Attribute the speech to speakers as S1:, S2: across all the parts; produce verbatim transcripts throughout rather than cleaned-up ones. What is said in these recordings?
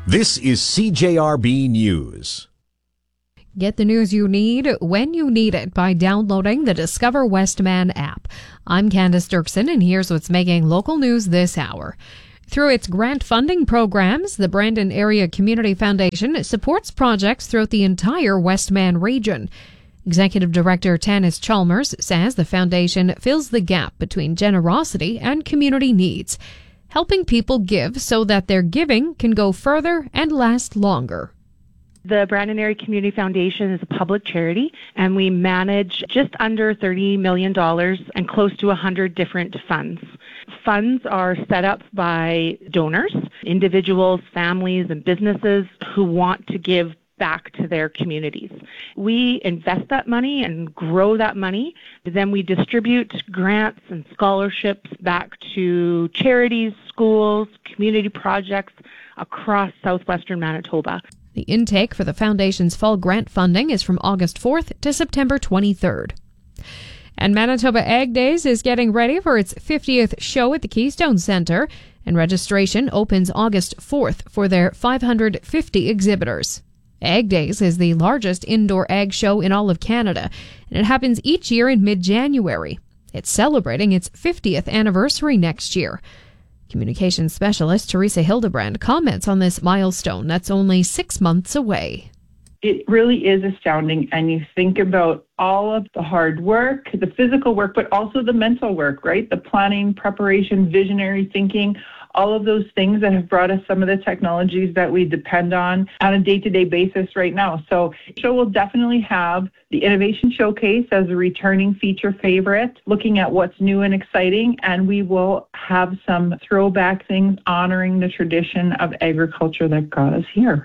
S1: This is C J R B News.
S2: Get the news you need when you need it by downloading the Discover Westman app. I'm Candace Dirksen, and here's what's making local news this hour. Through its grant funding programs, the Brandon Area Community Foundation supports projects throughout the entire Westman region. Executive Director Tanis Chalmers says the foundation fills the gap between generosity and community needs, helping people give so that their giving can go further and last longer.
S3: The Brandon Area Community Foundation is a public charity, and we manage just under thirty million dollars and close to one hundred different funds. Funds are set up by donors, individuals, families, and businesses who want to give back to their communities. We invest that money and grow that money. Then we distribute grants and scholarships back to charities, schools, community projects across southwestern Manitoba.
S2: The intake for the foundation's fall grant funding is from August fourth to September twenty-third. And Manitoba Ag Days is getting ready for its fiftieth show at the Keystone Centre, and registration opens August fourth for their five hundred fifty exhibitors. Ag Days is the largest indoor ag show in all of Canada, and it happens each year in mid-January. It's celebrating its fiftieth anniversary next year. Communications specialist Teresa Hildebrand comments on this milestone that's only six months away.
S4: It really is astounding, and you think about all of the hard work, the physical work, but also the mental work, right? The planning, preparation, visionary thinking, all of those things that have brought us some of the technologies that we depend on on a day-to-day basis right now. So the show will definitely have the Innovation Showcase as a returning feature favorite, looking at what's new and exciting, and we will have some throwback things honoring the tradition of agriculture that got us here.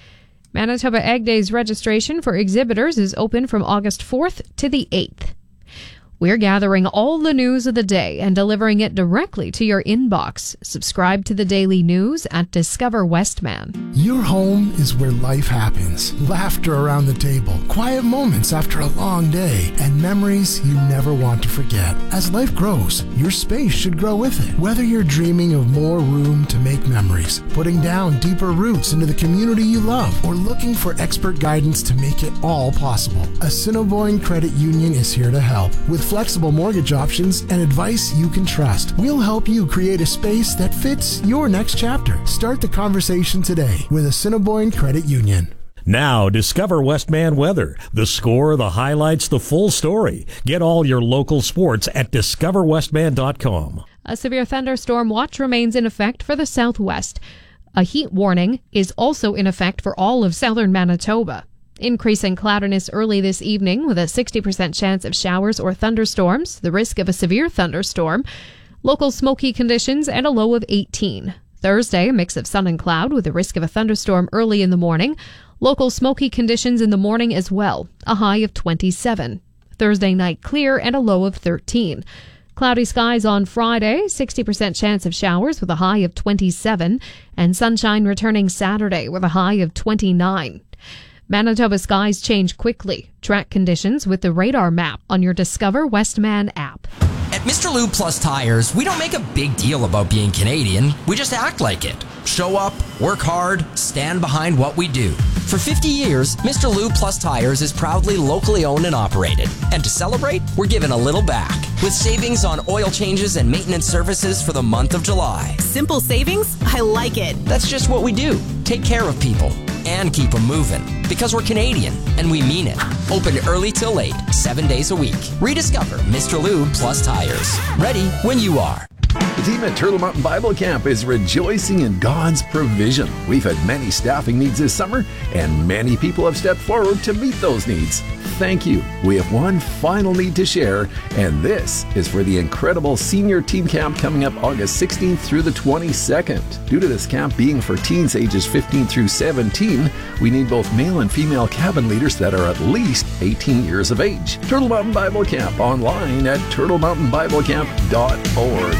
S2: Manitoba Ag Days registration for exhibitors is open from August fourth to the eighth. We're gathering all the news of the day and delivering it directly to your inbox. Subscribe to the daily news at Discover Westman.
S5: Your home is where life happens. Laughter around the table, quiet moments after a long day, and memories you never want to forget. As life grows, your space should grow with it. Whether you're dreaming of more room to make memories, putting down deeper roots into the community you love, or looking for expert guidance to make it all possible, Assiniboine Credit Union is here to help. With flexible mortgage options and advice you can trust, we'll help you create a space that fits your next chapter. Start the conversation today with Assiniboine Credit Union.
S1: Now, discover Westman weather. The score, the highlights, the full story. Get all your local sports at discover westman dot com.
S2: A severe thunderstorm watch remains in effect for the southwest. A heat warning is also in effect for all of southern Manitoba. Increasing cloudiness early this evening with a sixty percent chance of showers or thunderstorms, the risk of a severe thunderstorm. Local smoky conditions and a low of eighteen. Thursday, a mix of sun and cloud with a risk of a thunderstorm early in the morning. Local smoky conditions in the morning as well, a high of twenty-seven. Thursday night clear and a low of thirteen. Cloudy skies on Friday, sixty percent chance of showers with a high of twenty-seven. And sunshine returning Saturday with a high of twenty-nine. Manitoba skies change quickly. Track conditions with the radar map on your Discover Westman app.
S6: At Mister Lube Plus Tires, we don't make a big deal about being Canadian. We just act like it. Show up, work hard, stand behind what we do. For fifty years, Mister Lube Plus Tires is proudly locally owned and operated. And to celebrate, we're giving a little back with savings on oil changes and maintenance services for the month of July.
S7: Simple savings? I like it.
S6: That's just what we do. Take care of people and keep them moving. Because we're Canadian, and we mean it. Open early till late, seven days a week. Rediscover Mister Lube Plus Tires. Ready when you are.
S8: The team at Turtle Mountain Bible Camp is rejoicing in God's provision. We've had many staffing needs this summer, and many people have stepped forward to meet those needs. Thank you. We have one final need to share, and this is for the incredible senior teen camp coming up August sixteenth through the twenty-second. Due to this camp being for teens ages fifteen through seventeen, we need both male and female cabin leaders that are at least eighteen years of age. Turtle Mountain Bible Camp online at turtle mountain bible camp dot org.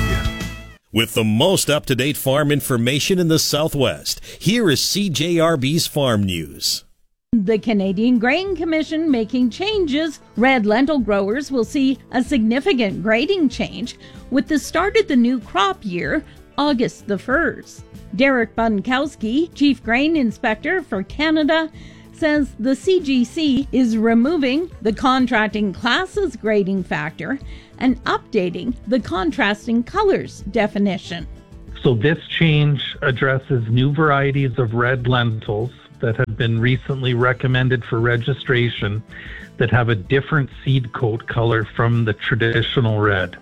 S1: With the most up-to-date farm information in the Southwest, here is C J R B's Farm News.
S9: The Canadian Grain Commission making changes. Red lentil growers will see a significant grading change. With the start of the new crop year, August the first. Derek Bunkowski, Chief Grain Inspector for Canada, says the C G C is removing the contracting classes grading factor and updating the contrasting colors definition.
S10: So this change addresses new varieties of red lentils that have been recently recommended for registration that have a different seed coat color from the traditional red.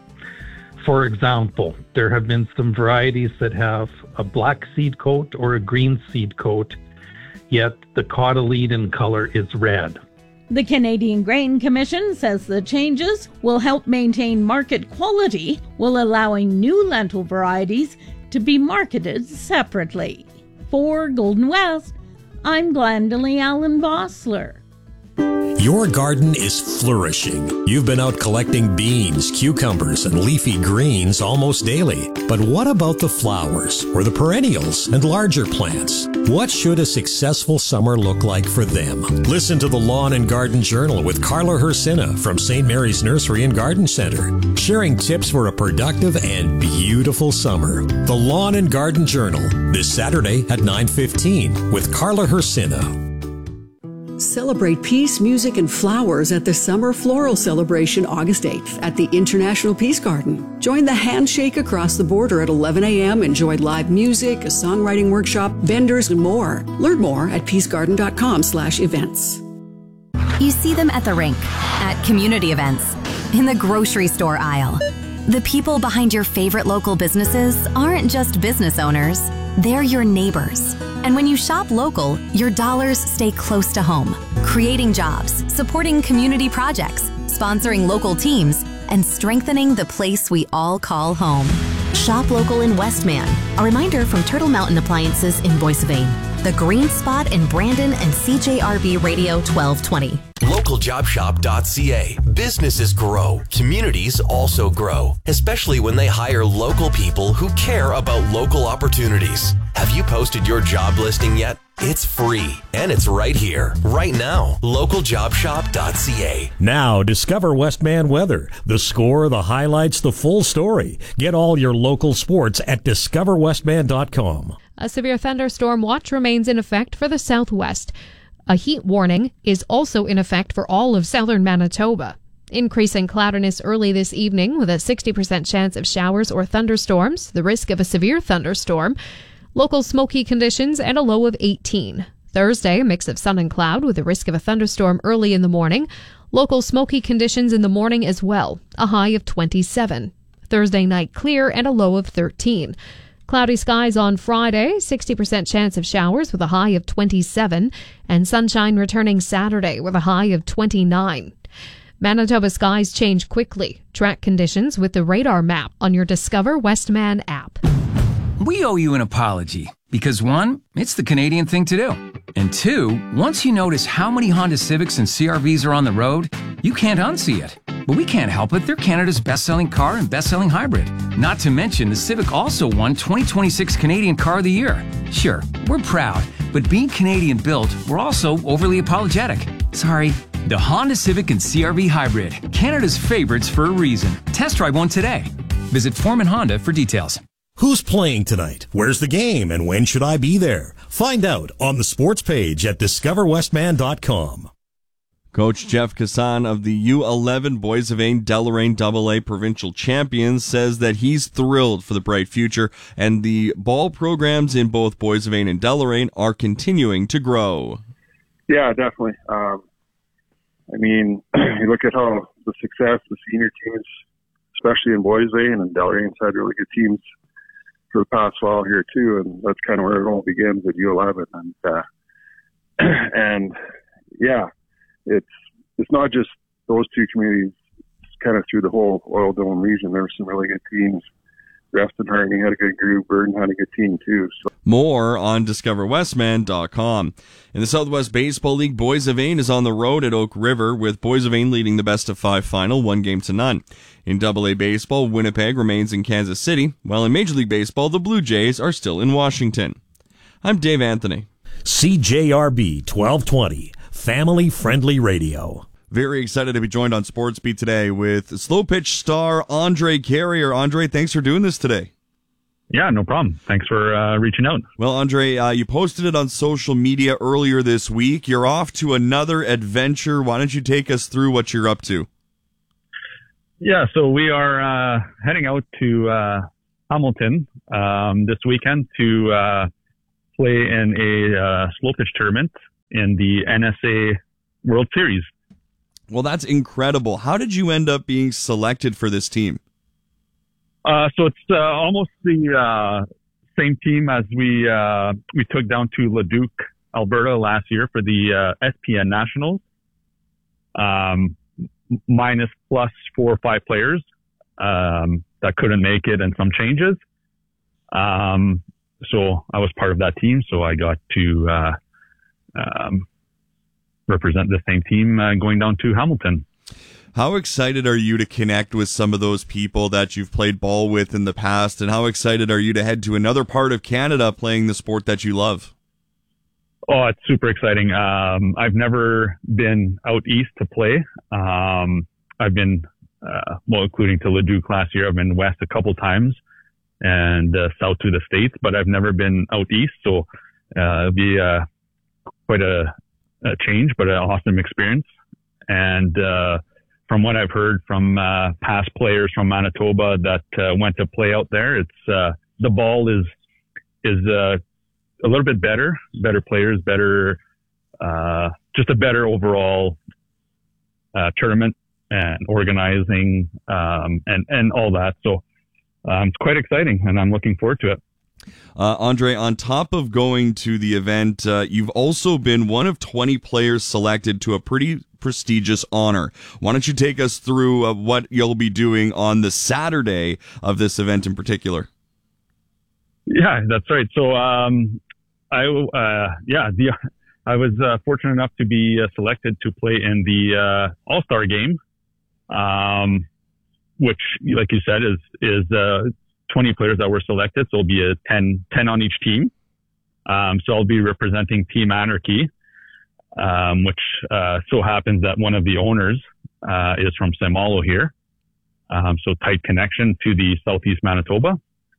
S10: For example, there have been some varieties that have a black seed coat or a green seed coat, yet the cotyledon color is red.
S9: The Canadian Grain Commission says the changes will help maintain market quality while allowing new lentil varieties to be marketed separately. For Golden West, I'm Glendalee Allen Vossler.
S1: Your garden is flourishing. You've been out collecting beans, cucumbers, and leafy greens almost daily. But what about the flowers, or the perennials, and larger plants? What should a successful summer look like for them? Listen to the Lawn and Garden Journal with Carla Hersina from Saint Mary's Nursery and Garden Center, sharing tips for a productive and beautiful summer. The Lawn and Garden Journal, this Saturday at nine fifteen with Carla Hersina.
S11: Celebrate peace, music, and flowers at the Summer Floral Celebration August eighth at the International Peace Garden. Join the Handshake Across the Border at eleven a.m. Enjoy live music, a songwriting workshop, vendors, and more. Learn more at peacegarden.com slash events.
S12: You see them at the rink, at community events, in the grocery store aisle. The people behind your favorite local businesses aren't just business owners, they're your neighbors. And when you shop local, your dollars stay close to home, creating jobs, supporting community projects, sponsoring local teams, and strengthening the place we all call home. Shop local in Westman. A reminder from Turtle Mountain Appliances in Boissevain, The Green Spot in Brandon, and C J R B Radio twelve twenty.
S13: local job shop dot c a. Businesses grow. Communities also grow, especially when they hire local people who care about local opportunities. Have you posted your job listing yet? It's free, and it's right here, right now. local job shop dot c a.
S1: Now, discover Westman weather. The score, the highlights, the full story. Get all your local sports at discover westman dot com.
S2: A severe thunderstorm watch remains in effect for the southwest. A heat warning is also in effect for all of southern Manitoba. Increasing cloudiness early this evening with a sixty percent chance of showers or thunderstorms, the risk of a severe thunderstorm. Local smoky conditions and a low of eighteen. Thursday, a mix of sun and cloud with a risk of a thunderstorm early in the morning. Local smoky conditions in the morning as well, a high of twenty-seven. Thursday night clear and a low of thirteen. Cloudy skies on Friday, sixty percent chance of showers with a high of twenty-seven, and sunshine returning Saturday with a high of twenty-nine. Manitoba skies change quickly. Track conditions with the radar map on your Discover Westman app.
S14: We owe you an apology because, one, it's the Canadian thing to do. And two, once you notice how many Honda Civics and C R Vs are on the road, you can't unsee it. But we can't help it. They're Canada's best-selling car and best-selling hybrid. Not to mention, the Civic also won twenty twenty-six Canadian Car of the Year. Sure, we're proud, but being Canadian-built, we're also overly apologetic. Sorry. The Honda Civic and C R V Hybrid, Canada's favorites for a reason. Test drive one today. Visit Foreman Honda for details.
S1: Who's playing tonight? Where's the game? And when should I be there? Find out on the sports page at discover westman dot com.
S15: Coach Jeff Kassan of the U eleven Boissevain Deloraine double A Provincial Champions says that he's thrilled for the bright future, and the ball programs in both Boissevain and Deloraine are continuing to grow.
S16: Yeah, definitely. Um, I mean, you look at how the success the senior teams, especially in Boissevain and Deloraine's had really good teams for the past while here too, and that's kind of where it all begins at U eleven. And uh, and yeah, it's it's not just those two communities. It's kind of through the whole Oil Dome region. There were some really good teams. Reston Harney had a good group. Burden had a good team too. So.
S15: More on discover westman dot com. In the Southwest Baseball League, Boissevain is on the road at Oak River, with Boissevain leading the best of five final, one game to none. In double A Baseball, Winnipeg remains in Kansas City, while in Major League Baseball, the Blue Jays are still in Washington. I'm Dave Anthony.
S1: C J R B twelve twenty, family-friendly radio.
S15: Very excited to be joined on Sports Beat today with slow pitch star Andre Carrier. Andre, thanks for doing this today.
S17: Yeah, no problem. Thanks for uh, reaching out.
S15: Well, Andre, uh, you posted it on social media earlier this week. You're off to another adventure. Why don't you take us through what you're up to?
S17: Yeah, so we are uh, heading out to uh, Hamilton um, this weekend to uh, play in a uh, slow pitch tournament in the N S A World Series.
S15: Well, that's incredible. How did you end up being selected for this team?
S17: Uh, so it's uh, almost the uh, same team as we uh, we took down to Leduc, Alberta last year for the uh, S P N Nationals. Um, minus plus four or five players um, that couldn't make it and some changes. Um, so I was part of that team, so I got to uh, um, represent the same team uh, going down to Hamilton.
S15: How excited are you to connect with some of those people that you've played ball with in the past, and how excited are you to head to another part of Canada playing the sport that you love?
S17: Oh, it's super exciting. Um, I've never been out east to play. Um, I've been, uh, well, including to Leduc last year, I've been west a couple times and uh, south to the States, but I've never been out east. So uh, it'll be uh, quite a, a change, but an awesome experience. And uh, from what I've heard from uh, past players from Manitoba that uh, went to play out there, it's uh, the ball is is uh, a little bit better, better players, better, uh, just a better overall uh, tournament and organizing um, and, and all that. So um, it's quite exciting, and I'm looking forward to it.
S15: Uh, Andre, on top of going to the event, uh, you've also been one of twenty players selected to a pretty prestigious honor. Why don't you take us through uh, what you'll be doing on the Saturday of this event in particular?
S17: Yeah, that's right. So, um, I, uh, yeah, the, I was uh, fortunate enough to be uh, selected to play in the uh, All-Star game, um, which, like you said, is is uh, twenty players that were selected. So it'll be a ten, ten on each team. Um, so I'll be representing Team Anarchy, um, which uh, so happens that one of the owners uh, is from Saint Malo here. Um, so tight connection to the Southeast Manitoba.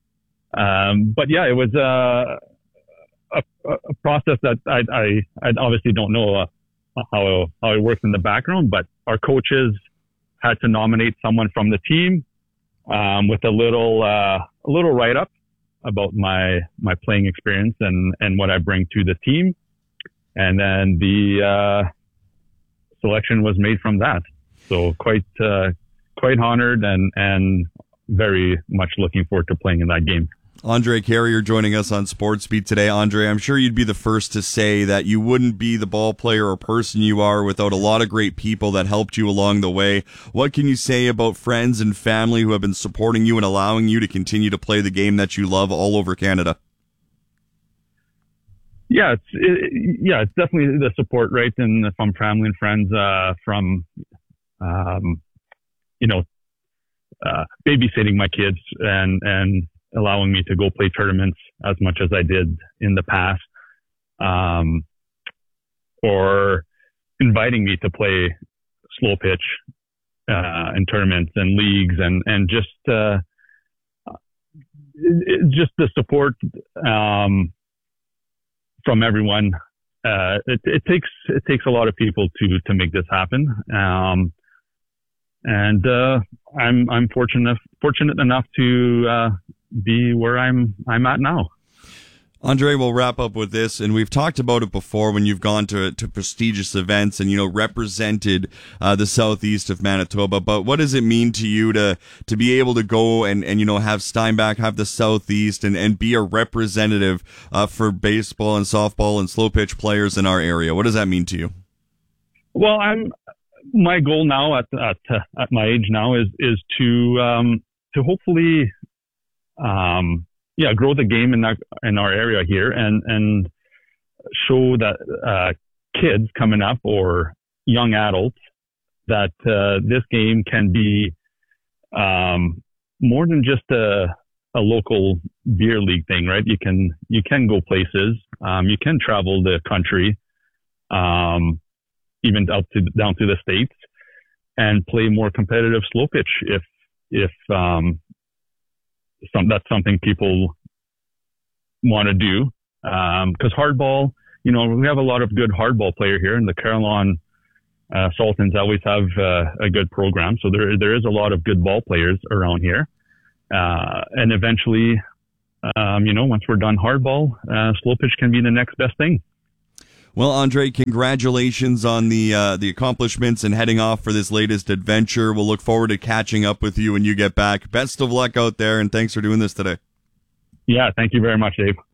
S17: Um, but yeah, it was uh, a, a process that I, I, I obviously don't know uh, how, how it works in the background, but our coaches had to nominate someone from the team um, with a little uh, a little write-up about my my playing experience and, and what I bring to the team. And then the uh, selection was made from that. So quite uh, quite honored and, and very much looking forward to playing in that game.
S15: Andre Carrier joining us on Sportsbeat today. Andre, I'm sure you'd be the first to say that you wouldn't be the ball player or person you are without a lot of great people that helped you along the way. What can you say about friends and family who have been supporting you and allowing you to continue to play the game that you love all over Canada?
S17: Yeah, it's it, yeah, it's definitely the support, right? And from family and friends, uh, from um, you know, uh, babysitting my kids and and. allowing me to go play tournaments as much as I did in the past, um, or inviting me to play slow pitch uh, in tournaments and leagues, and and just uh, it, it, just the support um, from everyone. Uh, it, it takes it takes a lot of people to to make this happen. Um, and uh, I'm I'm fortunate fortunate enough to uh, be where I'm I'm at now.
S15: Andre, we'll wrap up with this, and we've talked about it before when you've gone to to prestigious events and, you know, represented uh, the southeast of Manitoba. But what does it mean to you to to be able to go and, and you know, have Steinbach, have the southeast, and, and be a representative uh, for baseball and softball and slow pitch players in our area? What does that mean to you?
S17: Well, I'm my goal now at at at my age now is is to um, to hopefully. Um, yeah, grow the game in our, in our area here and, and show that, uh, kids coming up or young adults that, uh, this game can be, um, more than just a, a local beer league thing, right? You can, you can go places, um, you can travel the country, um, even up to, down to the States and play more competitive slow pitch if, if, um, Some, that's something people want to do. Um, cause hardball, you know, we have a lot of good hardball player here, and the Carillon uh, Sultans always have uh, a good program. So there, there is a lot of good ball players around here. Uh, and eventually, um, you know, once we're done hardball, uh, slow pitch can be the next best thing.
S15: Well, Andre, congratulations on the uh, the accomplishments and heading off for this latest adventure. We'll look forward to catching up with you when you get back. Best of luck out there, and thanks for doing this today.
S17: Yeah, thank you very much, Dave.